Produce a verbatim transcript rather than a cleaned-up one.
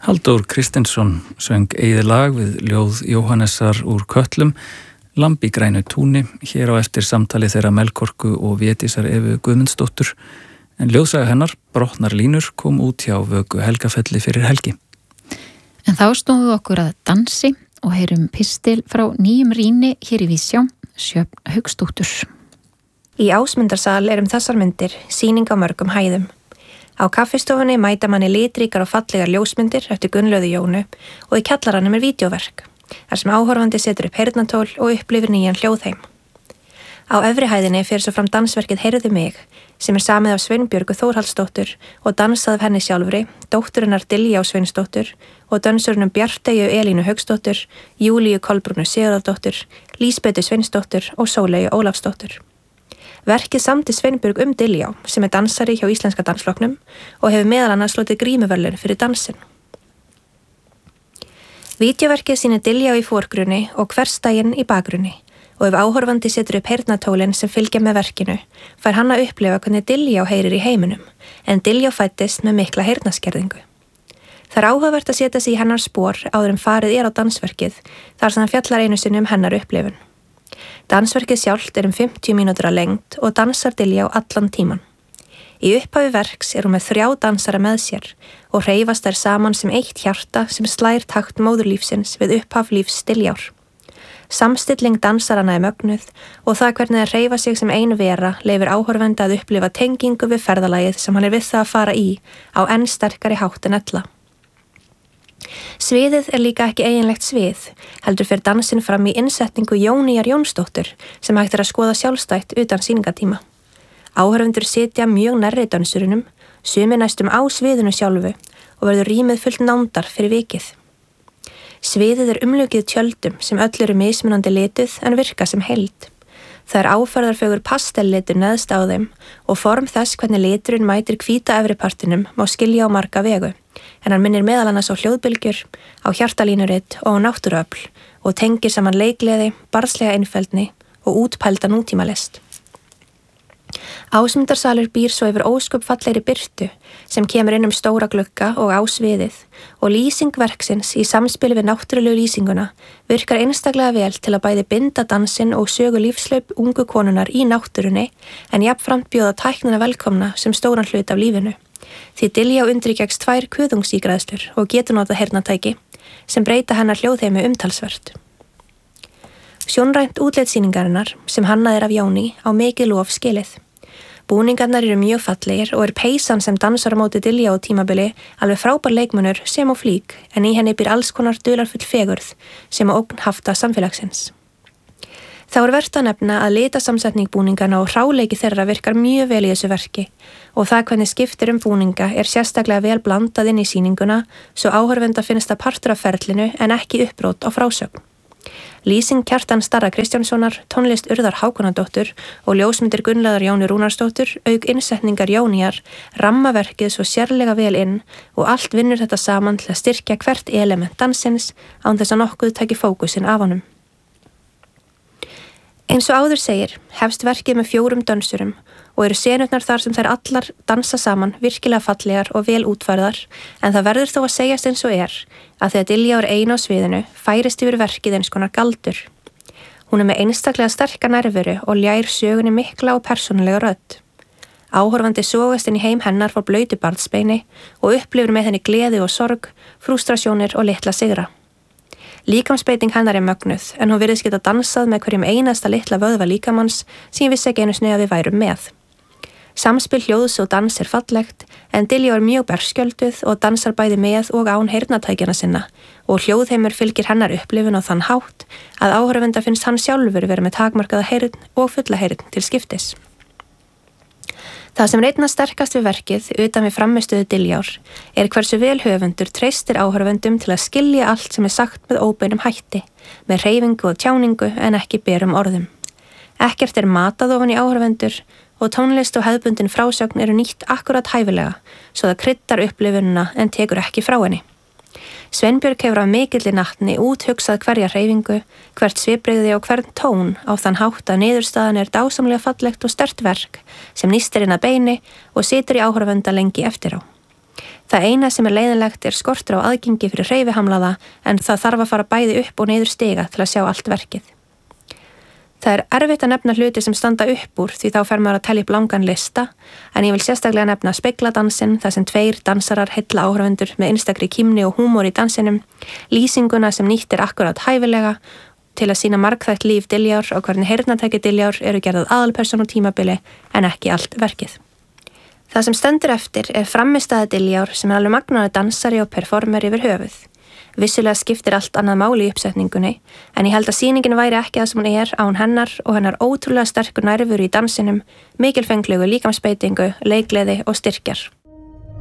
Halldór Kristensson söng eigið lag við ljóð Jóhannesar úr Kötlum, Lamb í grænu túni, hér á eftir samtali þeirra Melkorku og Védísar Evu Guðmundsdóttur, en ljóðsaga hennar, Brotnar línur, kom út hjá Vöku Helgafelli fyrir helgi. En þá stóðum við okkur að dansi og heyrum pistil frá nýjum rýni hér í Vísjá, Sjöfn Hauksdóttur. Í Ásmundarsal er um þessar myndir sýning á mörgum hæðum. Á kaffistofunni mæta manni litríkar og fallegar ljósmyndir eftir Gunnlaugu Jónu og í kjallaranum er vídeóverk, þar sem áhorfandi setur upp heyrnartól og upplifir nýjan hljóðheim. Á efri hæðinni fer svo fram dansverkið Heyrðu mig, sem er samið af Sveinbjörgu Þórhallsdóttur og dansað af henni sjálfri, dótturinnar Diljá Sveinsdóttur og dansurinnum Bjarteyju Elínu Hauksdóttur, Júlíu Kolbrúnu Sigurðardóttur, Lísbetu Sveinsdóttur og Sóleyju Ólafsdóttur. Verkið samdi Sveinbjörg um Diljá, sem er dansari hjá Íslenska dansflokknum og hefur meðal annars hlotið grímuverðlaun fyrir dansinn. Vídeóverkið sýnir Diljá í forgrunni og hversdaginn í bakgrunni og ef áhorfandi setur upp heyrnartólin sem fylgja með verkinu, fær hann að upplifa hvernig Diljá heyrir í heiminum, en Diljá fæddist með mikla heyrnarskerðingu. Það er áhugavert að setja sig í hennar spor áður en farið er á dansverkið, þar sem hann fjallar einu sinni um hennar upplifun. Dansverkið sjálft er um fimmtíu mínútur að lengd og dansar Diljá allan tíman. Í upphafi verks er hún með þrjá dansara með sér og hreyfast þær saman sem eitt hjarta sem slær takt móðurlífsins við upphaf lífs Diljár. Samstilling dansarana er mögnuð og það hvernig það hreyfa sig sem ein vera leyfir áhorfenda að upplifa tengingu við ferðalagið sem hann er við það að fara í á enn sterkari hátt en ella. Sviðið er líka ekki eiginlegt svið, heldur fer dansinn fram í innsetningu Jóníar Jónsdóttur sem hægt er að skoða sjálfstætt utan sýningatíma. Áhorfendur sitja mjög nærri dansurunum, sumir næstum á sviðinu sjálfu og verður rýmið fullt nándar fyrir vikið. Sviðið er umlukið tjöldum sem öll eru mismunandi lituð en virka sem heild. Það er áferðarfögur pastellitur neðst á þeim og form þess hvernig liturinn mætir hvíta efripartinum má skilja á marga vegu, en hann minnir meðal annars á hljóðbylgjur, á hjartalínurit og á náttúruöfl og tengir saman leikgleði, barnslega einfeldni og útpælda nútímalist. Ásmundarsalur býr svo yfir ósköp fallegri birtu sem kemur inn um stóra glugga og á sviðið og lýsing verksins í samspili við náttúrulegu lýsinguna virkar einstaklega vel til að bæði binda dansinn og sögu lífslaup ungu konunnar í náttúrunni en jafnframt bjóða tæknina velkomna sem stóran hlut af lífinu. Því Diljá undirgekkst tvær kuðungsígræðslur og getur notað heyrnartæki sem breyta hennar hljóðheimi umtalsvert. Sjónrænt útlitssýningarinnar sem hannað er af Jóni á mikið lof skilið. Búningarnar eru mjög fallegir og er peysan sem dansar á móti Diljá á tímabili alveg frábær leikmunur sem á flík en í henni býr alls konar dularfull fegurð sem á ógn hafta samfélagsins. Þá er vert að nefna að litasamsetning búningarna og hráleiki þeirra virkar mjög vel í þessu verki og það hvernig skiptir um búninga er sérstaklega vel blandað inn í sýninguna svo áhorfenda finnst það partur af ferlinu en ekki uppbrot á frásögn. Lýsing Kjartan Starra Kristjánssonar, tónlist Urðar Hákonardóttur og ljósmyndir Gunnlaugar Jónu Rúnarsdóttur auk innsetningar Jóníar ramma verkið svo sérlega vel inn og allt vinnur þetta saman til að styrkja hvert element dansins án þess að nokkuð taki fókusinn af honum. Eins og áður segir, hefst verkið með fjórum dansurum og eru senurnar þar sem þær allar dansa saman virkilega fallegar og vel útfærðar en það verður þó að segjast eins og er að þegar Diljá er ein á sviðinu færist yfir verkið eins konar galdur. Hún er með einstaklega sterka nærveru og ljær sögunni mikla og persónulega rödd. Áhorfandi sogast inn í heim hennar frá blautu barnsbeini og upplifir með henni gleði og sorg, frústrasjónir og litla sigra. Líkamsbeiting hennar er mögnuð en hún virðist geta dansað með hverjum einasta litla vöðva líkamanns sem ég vissi ekki einu sinni að við værum með. Samspil hljóðs og dans er fallegt en Diljá er mjög berskjölduð og dansar bæði með og án heyrnartækjana sinna og hljóðheimur fylgir hennar upplifun á þann hátt að áhorfenda finnst hann sjálfur vera með takmarkaða heyrn og fulla heyrn til skiptis. Það sem reynna sterkast við verkið utan við frammistöðu Diljár er hversu vel höfundur treystir áhorfendum til að skilja allt sem er sagt með óbeinum hætti, með hreyfingu og tjáningu en ekki berum orðum. Ekkert er matað ofan í áhorfendur og tónlist og hefðbundin frásögn eru nýtt akkurat hæfilega svo það kryddar upplifunina en tekur ekki frá henni. Sveinbjörg hefur af mikilli nattni úthugsað hverja hreyfingu, hvert svipbrigði og hvern tón á þann hátt að niðurstaðan er dásamlega fallegt og sterkt verk sem nístir inn að beini og situr í áhorfenda lengi eftir á. Það eina sem er leiðinlegt er skortur á aðgengi fyrir hreyfihamlaða en það þarf að fara bæði upp og niður stiga til að sjá allt verkið. Það er erfitt að nefna hluti sem standa upp úr því þá fer maður að telja upp langan lista en ég vil sérstaklega nefna spegladdansinn þar sem tveir dansarar heilla áhorfendur með einstakri kímni og húmor í dansinum, lýsinguna sem nýtt er akkurat hæfilega til að sína margþætt líf Diljár og hvernig heyrnartæki Diljár eru gerðað aðalpersón á tímabili en ekki allt verkið. Það sem stendur eftir er frammistaða Diljár sem er alveg magnaður dansari og performer yfir höfuð. Vissulega skiptir allt annað máli í uppsetningunni en ég held að sýningin væri ekki það sem hún er án hennar og hennar ótrúlega sterkur nærveru í dansinum, mikilfenglegu líkamsbeitingu, leikgleði og styrkjar.